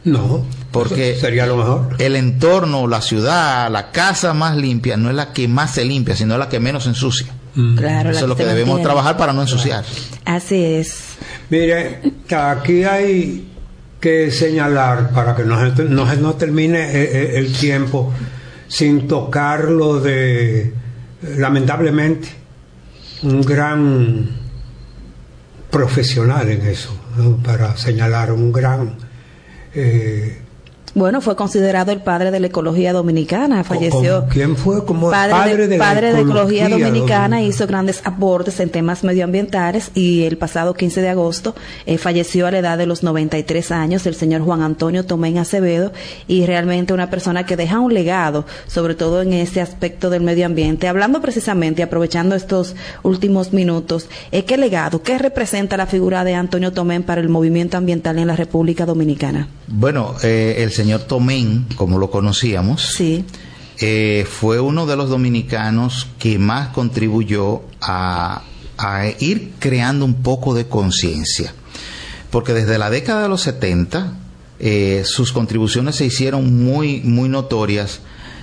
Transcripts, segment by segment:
No, porque sería lo mejor. El entorno, la ciudad, la casa más limpia no es la que más se limpia, sino la que menos se ensucia. Claro, eso es lo que debemos trabajar para no ensuciar. Así es. Mire, aquí hay que señalar, para que no termine el tiempo sin tocar lo de, lamentablemente, un gran profesional en eso, ¿no? Para señalar un gran bueno, fue considerado el padre de la ecología dominicana, falleció. ¿Quién fue? Como padre de ecología dominicana, hizo grandes aportes en temas medioambientales y el pasado 15 de agosto falleció a la edad de los 93 años el señor Juan Antonio Tomén Acevedo, y realmente una persona que deja un legado, sobre todo en ese aspecto del medio ambiente. Hablando precisamente, aprovechando estos últimos minutos, ¿qué legado, qué representa la figura de Antonio Tomén para el movimiento ambiental en la República Dominicana? Bueno, el señor Tomén, como lo conocíamos, sí, fue uno de los dominicanos que más contribuyó a ir creando un poco de conciencia, porque desde la década de los 70 sus contribuciones se hicieron muy notorias,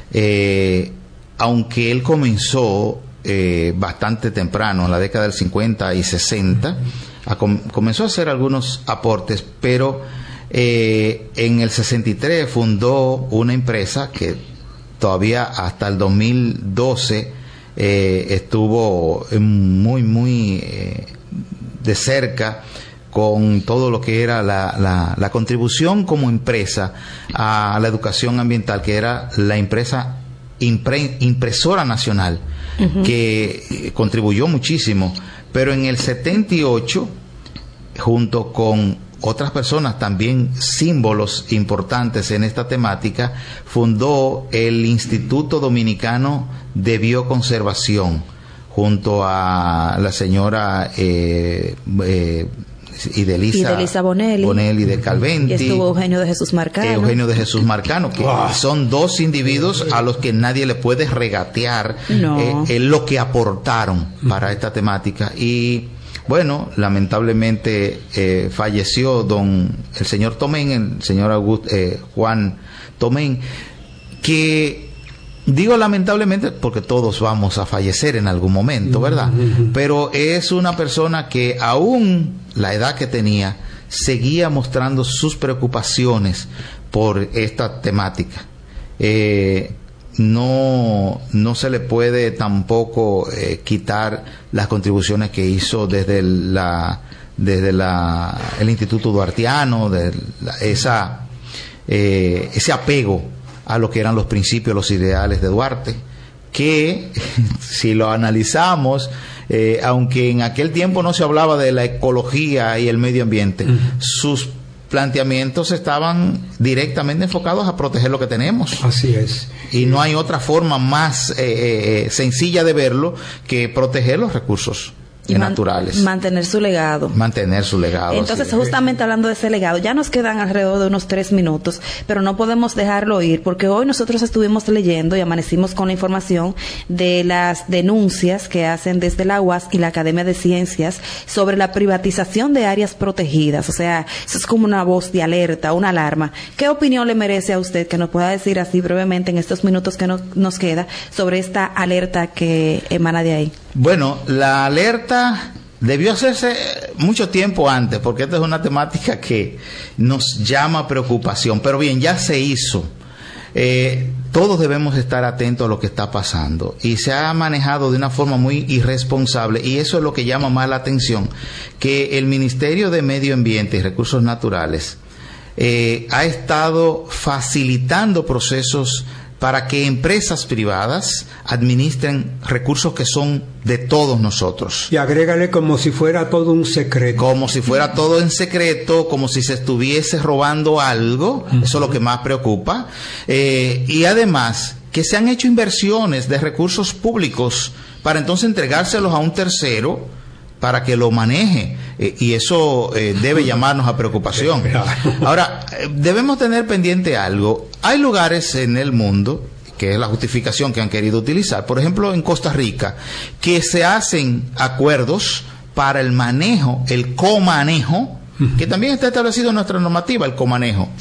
aunque él comenzó bastante temprano, en la década del 50 y 60, comenzó a hacer algunos aportes, pero en el 63 fundó una empresa que todavía hasta el 2012 estuvo muy de cerca con todo lo que era la contribución como empresa a la educación ambiental, que era la empresa Impresora Nacional, que contribuyó muchísimo. Pero en el 78, junto con otras personas, también símbolos importantes en esta temática, fundó el Instituto Dominicano de Bioconservación, junto a la señora Idelisa Bonelli de Calventi. Y estuvo Eugenio de Jesús Marcano, que son dos individuos a los que nadie le puede regatear lo que aportaron para esta temática. Y bueno, lamentablemente falleció el señor Tomén, el señor Juan Tomén, que digo lamentablemente porque todos vamos a fallecer en algún momento, ¿verdad? Pero es una persona que aún la edad que tenía seguía mostrando sus preocupaciones por esta temática. No se le puede tampoco quitar las contribuciones que hizo desde el Instituto Duartiano, ese apego a lo que eran los principios, los ideales de Duarte, que si lo analizamos, aunque en aquel tiempo no se hablaba de la ecología y el medio ambiente, sus planteamientos estaban directamente enfocados a proteger lo que tenemos. Así es. Y no hay otra forma más sencilla de verlo que proteger los recursos naturales. Mantener su legado. Entonces, sí. Justamente hablando de ese legado, ya nos quedan alrededor de unos 3 minutos, pero no podemos dejarlo ir, porque hoy nosotros estuvimos leyendo y amanecimos con la información de las denuncias que hacen desde la UAS y la Academia de Ciencias sobre la privatización de áreas protegidas. O sea, eso es como una voz de alerta, una alarma. ¿Qué opinión le merece a usted que nos pueda decir así brevemente en estos minutos que nos queda sobre esta alerta que emana de ahí? Bueno, la alerta debió hacerse mucho tiempo antes, porque esta es una temática que nos llama preocupación. Pero bien, ya se hizo. Todos debemos estar atentos a lo que está pasando. Y se ha manejado de una forma muy irresponsable. Y eso es lo que llama más la atención, que el Ministerio de Medio Ambiente y Recursos Naturales ha estado facilitando procesos para que empresas privadas administren recursos que son de todos nosotros. Y agrégale como si fuera todo un secreto. Como si fuera todo en secreto, como si se estuviese robando algo. Eso es lo que más preocupa. Y además, que se han hecho inversiones de recursos públicos para entonces entregárselos a un tercero para que lo maneje. Y eso debe llamarnos a preocupación. Ahora, debemos tener pendiente algo. Hay lugares en el mundo, que es la justificación que han querido utilizar, por ejemplo en Costa Rica, que se hacen acuerdos para el manejo, el comanejo, que también está establecido en nuestra normativa, el comanejo.